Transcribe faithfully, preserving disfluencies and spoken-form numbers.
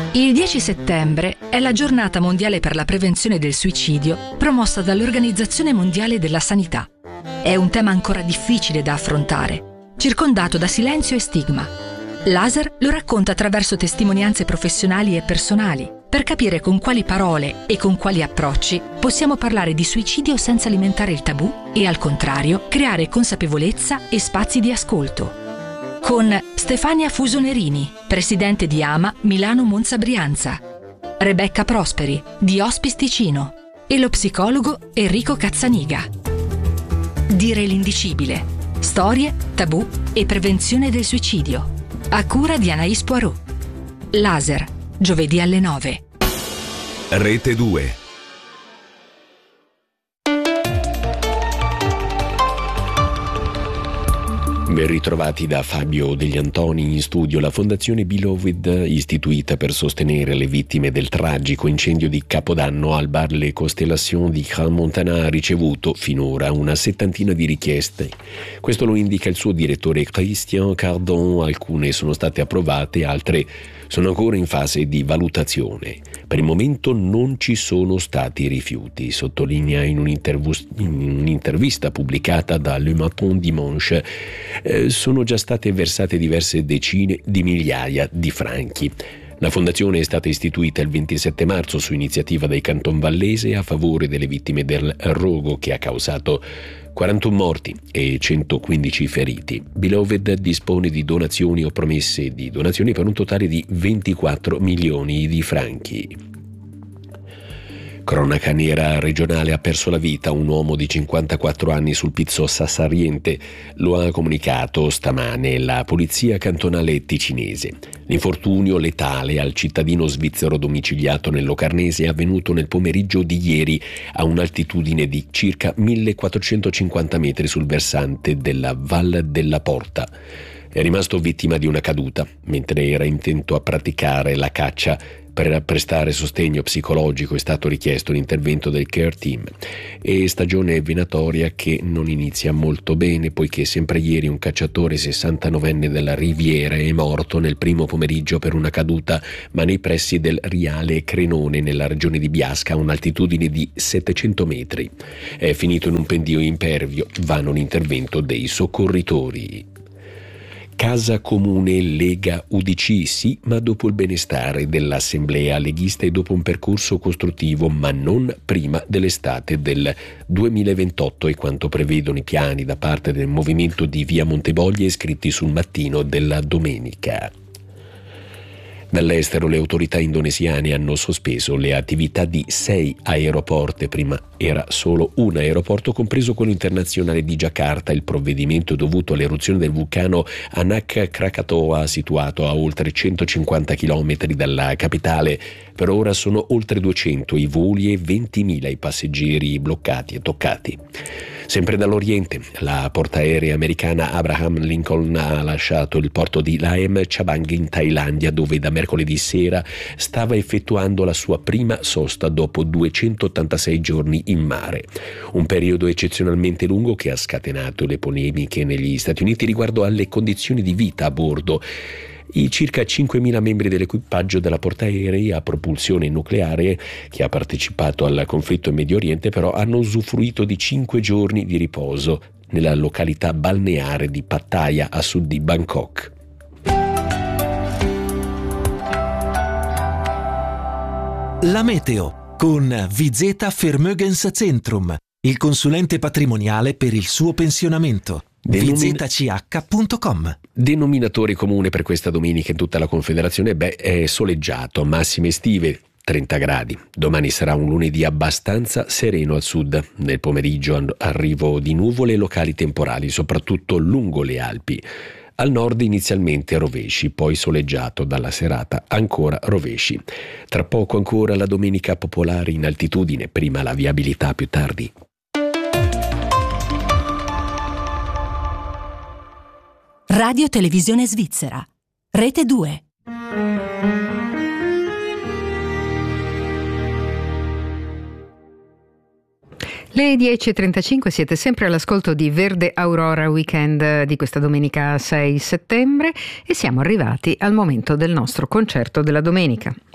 Il dieci settembre è la giornata mondiale per la prevenzione del suicidio promossa dall'Organizzazione Mondiale della Sanità. È un tema ancora difficile da affrontare, circondato da silenzio e stigma. Laser lo racconta attraverso testimonianze professionali e personali, per capire con quali parole e con quali approcci possiamo parlare di suicidio senza alimentare il tabù e, al contrario, creare consapevolezza e spazi di ascolto. Con Stefania Fusonerini, presidente di AMA Milano Monza Brianza, Rebecca Prosperi, di Hospice Ticino, e lo psicologo Enrico Cazzaniga. Dire l'indicibile: storie, tabù e prevenzione del suicidio. A cura di Anaïs Poirot. Laser, giovedì alle nove. Rete due. Ben ritrovati da Fabio Degli Antoni in studio. La Fondazione Beloved, istituita per sostenere le vittime del tragico incendio di Capodanno al bar Le Constellations di Crans-Montana, ha ricevuto finora una settantina di richieste. Questo lo indica il suo direttore Christian Cardon. Alcune sono state approvate, altre sono ancora in fase di valutazione. Per il momento non ci sono stati rifiuti, sottolinea in, un'intervus- in un'intervista pubblicata da Le Matin Dimanche. Eh, sono già state versate diverse decine di migliaia di franchi. La fondazione è stata istituita il ventisette marzo su iniziativa del Canton Vallese a favore delle vittime del rogo, che ha causato quarantuno morti e centoquindici feriti. Beloved dispone di donazioni o promesse di donazioni per un totale di ventiquattro milioni di franchi. Cronaca nera regionale: ha perso la vita un uomo di cinquantaquattro anni sul Pizzo Sassariente. Lo ha comunicato stamane la polizia cantonale ticinese. L'infortunio letale al cittadino svizzero domiciliato nel Locarnese è avvenuto nel pomeriggio di ieri a un'altitudine di circa millequattrocentocinquanta metri sul versante della Val della Porta. È rimasto vittima di una caduta mentre era intento a praticare la caccia. Per prestare sostegno psicologico è stato richiesto l'intervento del care team. E stagione venatoria che non inizia molto bene, poiché sempre ieri un cacciatore sessantanovenne della Riviera è morto nel primo pomeriggio per una caduta, ma nei pressi del Riale Crenone, nella regione di Biasca, a un'altitudine di settecento metri. È finito in un pendio impervio, vano l'intervento dei soccorritori. Casa Comune Lega U D C, sì, ma dopo il benestare dell'assemblea leghista e dopo un percorso costruttivo, ma non prima dell'estate del duemilaventotto, e quanto prevedono i piani da parte del movimento di Via Montevoglie scritti sul Mattino della domenica. Dall'estero le autorità indonesiane hanno sospeso le attività di sei aeroporti. Prima era solo un aeroporto, compreso quello internazionale di Giacarta. Il provvedimento è dovuto all'eruzione del vulcano Anak Krakatoa, situato a oltre centocinquanta chilometri dalla capitale. Per ora sono oltre duecento i voli e ventimila i passeggeri bloccati e toccati. Sempre dall'Oriente, la portaerei americana Abraham Lincoln ha lasciato il porto di Laem Chabang in Thailandia, dove da mercoledì sera stava effettuando la sua prima sosta dopo duecentottantasei giorni in mare. Un periodo eccezionalmente lungo che ha scatenato le polemiche negli Stati Uniti riguardo alle condizioni di vita a bordo. I circa cinquemila membri dell'equipaggio della portaerei a propulsione nucleare, che ha partecipato al conflitto in Medio Oriente, però hanno usufruito di cinque giorni di riposo nella località balneare di Pattaya, a sud di Bangkok. La meteo con Vizeta Vermögenszentrum, il consulente patrimoniale per il suo pensionamento. Denomin- V Z C H punto com. Denominatore comune per questa domenica in tutta la Confederazione, beh, è soleggiato, massime estive trenta gradi. Domani sarà un lunedì abbastanza sereno al sud. Nel pomeriggio arrivo di nuvole locali temporali, soprattutto lungo le Alpi. Al nord inizialmente rovesci, poi soleggiato, dalla serata ancora rovesci. Tra poco ancora la domenica popolare in altitudine, prima la viabilità, più tardi. Radio Televisione Svizzera, Rete due. Le dieci e trentacinque, siete sempre all'ascolto di Verde Aurora Weekend di questa domenica sei settembre e siamo arrivati al momento del nostro concerto della domenica.